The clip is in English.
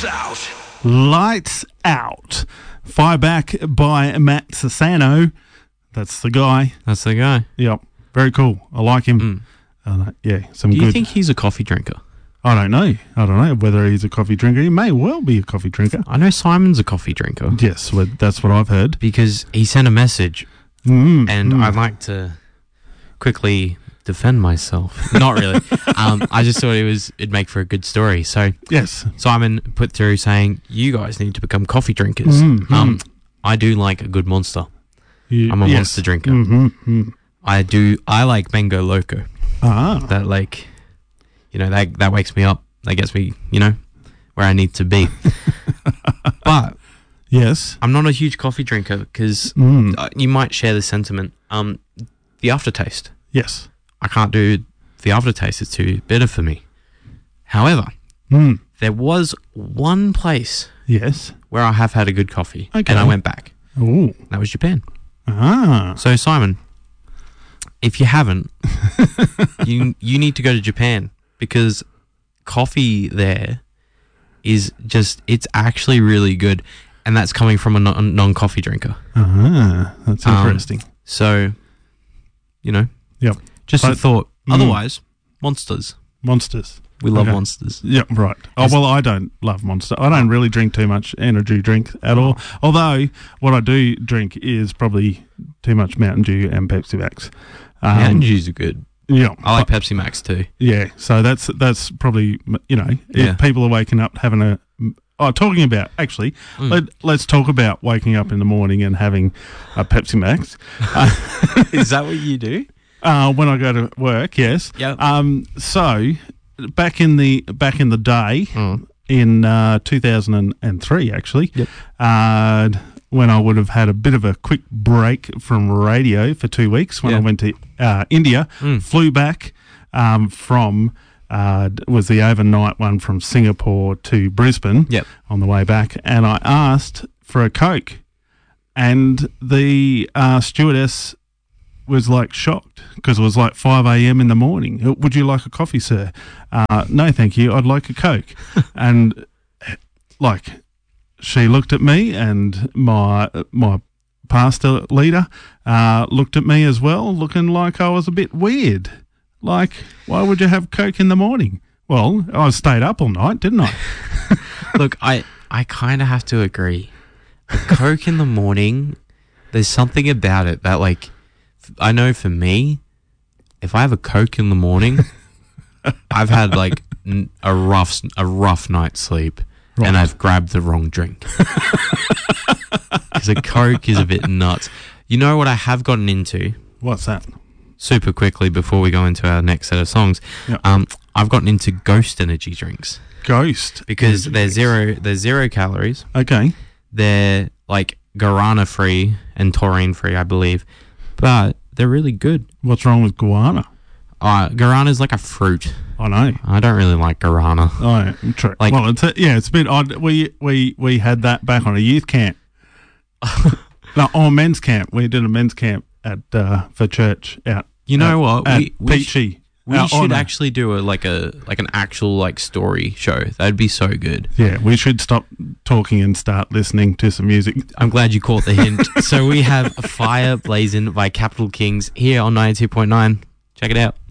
out. Lights Out. Fire Back by Matt Sassano. That's the guy. That's the guy. Yep. Very cool. I like him. Yeah, some Do good. you think he's a coffee drinker? I don't know whether he's a coffee drinker. He may well be a coffee drinker. I know Simon's a coffee drinker. Yes, well, that's what I've heard. Because he sent a message, and I'd like to quickly defend myself. Not really. I just thought it'd make for a good story. So Yes. Simon put through saying, you guys need to become coffee drinkers. I do like a good Monster. I'm a Monster drinker. I like Mango Loco. That, like, you know, that wakes me up. That gets me, you know, where I need to be. But yes, I'm not a huge coffee drinker because you might share the sentiment. The aftertaste. Yes. I can't do the aftertaste. It's too bitter for me. However, there was one place Yes. where I have had a good coffee, Okay. and I went back. Ooh. That was Japan. Ah. So, Simon, if you haven't, you need to go to Japan because coffee there is just, it's actually really good, and that's coming from a non-coffee drinker. That's interesting. So, you know, Yep. just a thought. Otherwise, Monsters. Monsters. We love Okay. Monsters. Yep, right. Oh, well, I don't love Monster. I don't really drink too much energy drink at all. Although, what I do drink is probably too much Mountain Dew and Pepsi Max. Mountain Dews are good. Yeah. I like Pepsi Max too. Yeah, so that's probably, you know, Yeah. if people are waking up having a... Oh, talking about, actually, let's talk about waking up in the morning and having a Pepsi Max. Is that what you do? When I go to work, yes. Yep. So back in the day, in 2003, actually, when I would have had a bit of a quick break from radio for 2 weeks when I went to India, flew back from was the overnight one from Singapore to Brisbane on the way back, and I asked for a Coke, and the stewardess was like shocked because it was like 5 a.m. in the morning. Would you like a coffee, sir? No, thank you. I'd like a Coke. And like, she looked at me, and my pastor leader looked at me as well, looking like I was a bit weird. Like, why would you have Coke in the morning? Well, I stayed up all night, didn't I? Look, I kind of have to agree. A Coke in the morning, there's something about it that, like, I know for me, if I have a Coke in the morning, I've had like a rough night's sleep, and I've grabbed the wrong drink. Because a Coke is a bit nuts. You know what I have gotten into? What's that? Super quickly before we go into our next set of songs, I've gotten into Ghost energy drinks. Ghost, because they're zero calories. Okay, they're like guarana free and taurine free, I believe. But they're really good. What's wrong with guarana? Guarana is like a fruit. I know. I don't really like guarana. Oh, true. Like, well, it's a bit odd. We had that back on a youth camp. No, men's camp. We did a men's camp at for church out. You know what? At Peachy. We should actually do an actual like story show. That'd be so good. Yeah, we should stop talking and start listening to some music. I'm glad you caught the hint. So we have Fire Blazing by Capital Kings here on 92.9. Check it out.